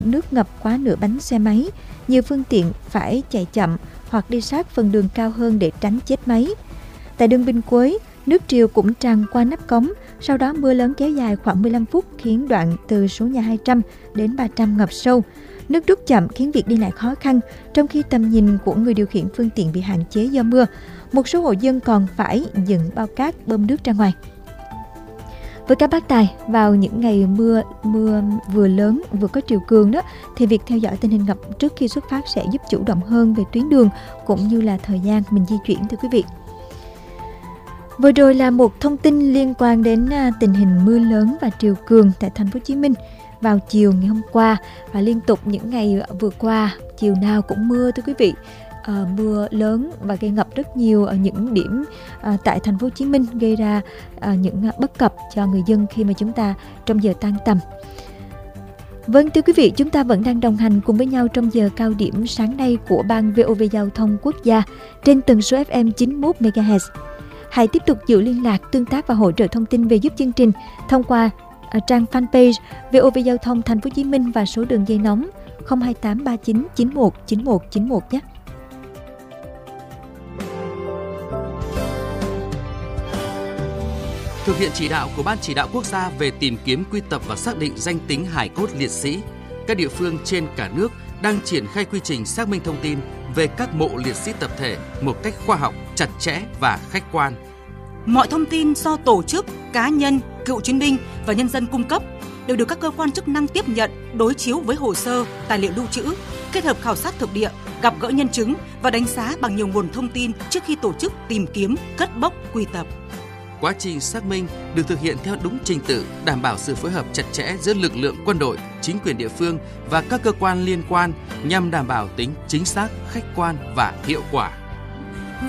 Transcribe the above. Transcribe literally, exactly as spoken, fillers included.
nước ngập quá nửa bánh xe máy, nhiều phương tiện phải chạy chậm hoặc đi sát phần đường cao hơn để tránh chết máy. Tại đường Bình Quế, nước triều cũng tràn qua nắp cống, sau đó mưa lớn kéo dài khoảng mười lăm phút khiến đoạn từ số nhà hai trăm đến ba trăm ngập sâu. Nước rút chậm khiến việc đi lại khó khăn, trong khi tầm nhìn của người điều khiển phương tiện bị hạn chế do mưa. Một số hộ dân còn phải dựng bao cát bơm nước ra ngoài. Với các bác tài, vào những ngày mưa mưa vừa lớn vừa có triều cường đó, thì việc theo dõi tình hình ngập trước khi xuất phát sẽ giúp chủ động hơn về tuyến đường cũng như là thời gian mình di chuyển, thưa quý vị. Vừa rồi là một thông tin liên quan đến tình hình mưa lớn và triều cường tại thành phố Hồ Chí Minh vào chiều ngày hôm qua, và liên tục những ngày vừa qua chiều nào cũng mưa, thưa quý vị. À, mưa lớn và gây ngập rất nhiều ở những điểm à, tại thành phố Hồ Chí Minh, gây ra à, những bất cập cho người dân khi mà chúng ta trong giờ tan tầm. Vâng, thưa quý vị, chúng ta vẫn đang đồng hành cùng với nhau trong giờ cao điểm sáng nay của Ban vê o vê Giao thông Quốc gia trên tần số ép em chín mươi mốt mê ga héc. Hãy tiếp tục giữ liên lạc, tương tác và hỗ trợ thông tin về giúp chương trình thông qua à, trang fanpage vê o vê Giao thông Thành phố Hồ Chí Minh và số đường dây nóng không hai tám ba chín chín một chín một chín một nhé. Thực hiện chỉ đạo của Ban Chỉ đạo Quốc gia về tìm kiếm, quy tập và xác định danh tính hài cốt liệt sĩ, các địa phương trên cả nước đang triển khai quy trình xác minh thông tin về các mộ liệt sĩ tập thể một cách khoa học, chặt chẽ và khách quan. Mọi thông tin do tổ chức, cá nhân, cựu chiến binh và nhân dân cung cấp đều được các cơ quan chức năng tiếp nhận, đối chiếu với hồ sơ, tài liệu lưu trữ, kết hợp khảo sát thực địa, gặp gỡ nhân chứng và đánh giá bằng nhiều nguồn thông tin trước khi tổ chức tìm kiếm, cất bốc, quy tập. Quá trình xác minh được thực hiện theo đúng trình tự, đảm bảo sự phối hợp chặt chẽ giữa lực lượng quân đội, chính quyền địa phương và các cơ quan liên quan nhằm đảm bảo tính chính xác, khách quan và hiệu quả.